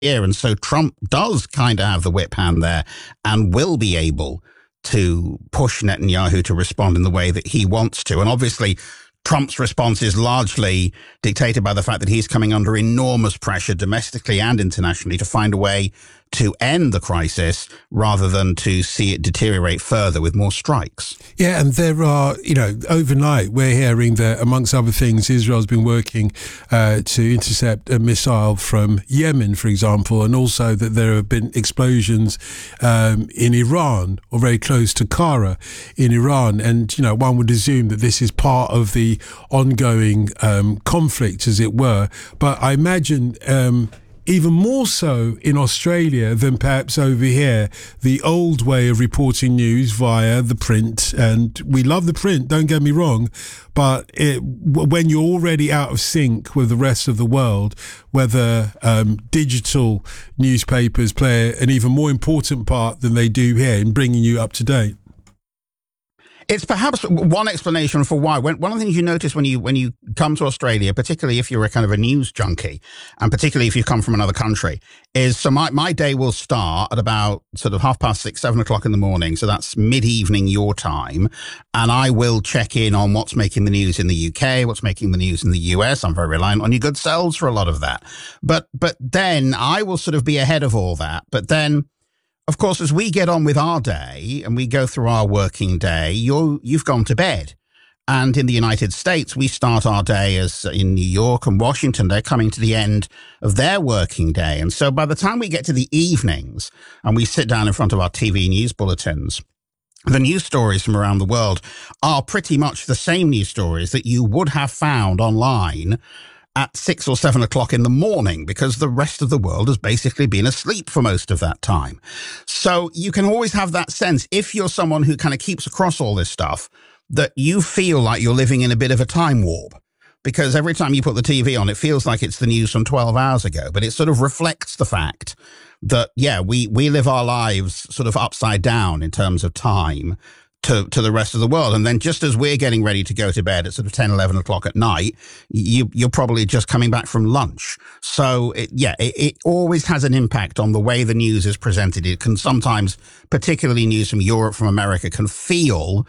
year. And so Trump does kind of have the whip hand there and will be able to push Netanyahu to respond in the way that he wants to. And obviously, Trump's response is largely dictated by the fact that he's coming under enormous pressure domestically and internationally to find a way to end the crisis rather than to see it deteriorate further with more strikes. Yeah, and there are, overnight we're hearing that, amongst other things, Israel's been working to intercept a missile from Yemen, for example, and also that there have been explosions in Iran or very close to Qara in Iran. And, one would assume that this is part of the ongoing conflict, as it were. But I imagine even more so in Australia than perhaps over here, the old way of reporting news via the print. And we love the print, don't get me wrong, but when you're already out of sync with the rest of the world, whether digital newspapers play an even more important part than they do here in bringing you up to date. It's perhaps one explanation for why. One of the things you notice when you come to Australia, particularly if you're a kind of a news junkie, and particularly if you come from another country, is so my day will start at about sort of 6:30, 7 o'clock in the morning. So that's mid-evening your time. And I will check in on what's making the news in the UK, what's making the news in the US. I'm very reliant on your good selves for a lot of that. But then I will sort of be ahead of all that. But then, of course, as we get on with our day and we go through our working day, you've gone to bed. And in the United States, we start our day as in New York and Washington, they're coming to the end of their working day. And so by the time we get to the evenings and we sit down in front of our TV news bulletins, the news stories from around the world are pretty much the same news stories that you would have found online at 6 or 7 o'clock in the morning, because the rest of the world has basically been asleep for most of that time. So you can always have that sense, if you're someone who kind of keeps across all this stuff, that you feel like you're living in a bit of a time warp. Because every time you put the TV on, it feels like it's the news from 12 hours ago. But it sort of reflects the fact that, we live our lives sort of upside down in terms of time to the rest of the world. And then just as we're getting ready to go to bed at sort of 10, 11 o'clock at night, you're probably just coming back from lunch. So it always has an impact on the way the news is presented. It can sometimes, particularly news from Europe, from America, can feel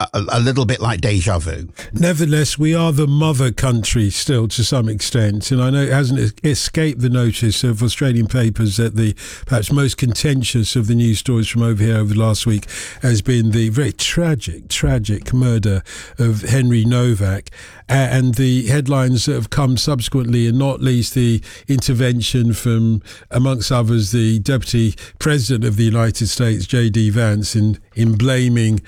a little bit like deja vu. Nevertheless, we are the mother country still to some extent, and I know it hasn't escaped the notice of Australian papers that the perhaps most contentious of the news stories from over here over the last week has been the very tragic murder of Henry Novak, and the headlines that have come subsequently, and not least the intervention from, amongst others, the Deputy President of the United States, J.D. Vance, in blaming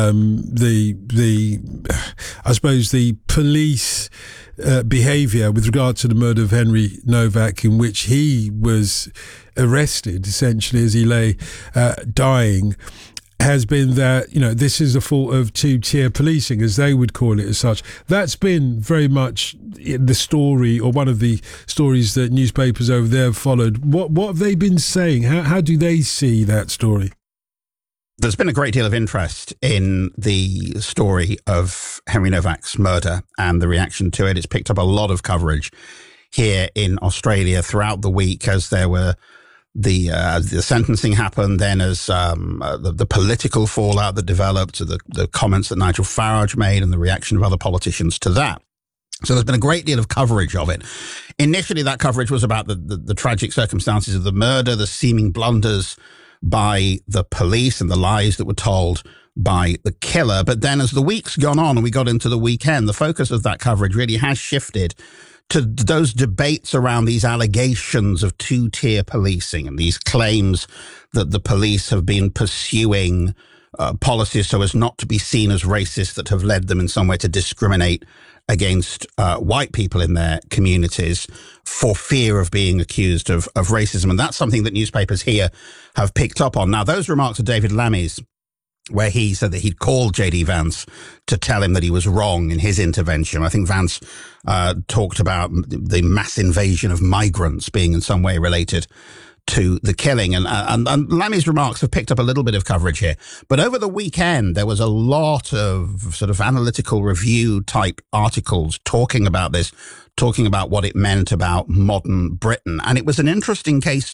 I suppose the police behaviour with regard to the murder of Henry Novak, in which he was arrested essentially as he lay dying, has been that, this is the fault of two-tier policing, as they would call it as such. That's been very much the story, or one of the stories that newspapers over there have followed. What have they been saying? How do they see that story? There's been a great deal of interest in the story of Henry Novak's murder and the reaction to it. It's picked up a lot of coverage here in Australia throughout the week as there were the sentencing happened, then as the political fallout that developed, the comments that Nigel Farage made and the reaction of other politicians to that. So there's been a great deal of coverage of it. Initially, that coverage was about the tragic circumstances of the murder, the seeming blunders by the police and the lies that were told by the killer. But then as the week's gone on and we got into the weekend, the focus of that coverage really has shifted to those debates around these allegations of two-tier policing and these claims that the police have been pursuing policies so as not to be seen as racist that have led them in some way to discriminate against white people in their communities for fear of being accused of racism. And that's something that newspapers here have picked up on. Now, those remarks of David Lammy's, where he said that he'd called J.D. Vance to tell him that he was wrong in his intervention. I think Vance talked about the mass invasion of migrants being in some way related to the killing. And Lammy's remarks have picked up a little bit of coverage here. But over the weekend, there was a lot of sort of analytical review type articles talking about this, talking about what it meant about modern Britain. And it was an interesting case